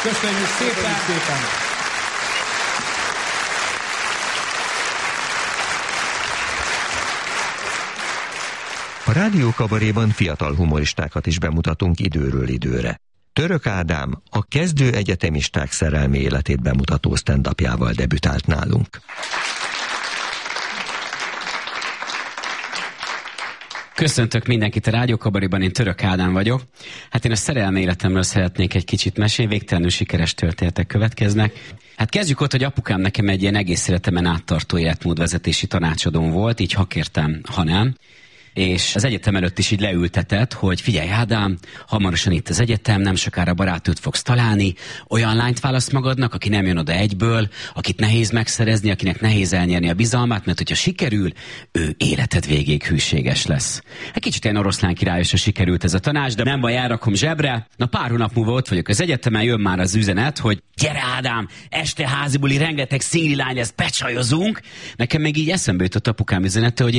Köszönjük szépen! A Rádió Kabaréban fiatal humoristákat is bemutatunk időről időre. Török Ádám a kezdő egyetemisták szerelmi életét bemutató stand-upjával debütált nálunk. Köszöntök mindenkit a Rádió Kabaréban, én Török Ádám vagyok. Hát én a szerelmi életemről szeretnék egy kicsit mesélni, végtelenül sikeres történetek következnek. Hát kezdjük ott, hogy apukám nekem egy ilyen egész életemen áttartó életmódvezetési tanácsadóm volt, így ha kértem, ha nem. És az egyetem előtt is így leültetett, hogy figyelj Ádám, hamarosan itt az egyetem, nem sokára barátnőt fogsz találni, olyan lányt választ magadnak, aki nem jön oda egyből, akit nehéz megszerezni, akinek nehéz elnyerni a bizalmát, mert hogyha sikerül, ő életed végéig hűséges lesz. Egy kicsit ilyen Oroszlán királyosra sikerült ez a tanács, de nem baj, elrakom zsebre. Na pár hónap múlva ott vagyok az egyetemen, jön már az üzenet, hogy gyere Ádám, este házibuli, rengeteg szingli lány, ezt becsajozunk. Nekem még így eszembe jutott apukám üzenete, hogy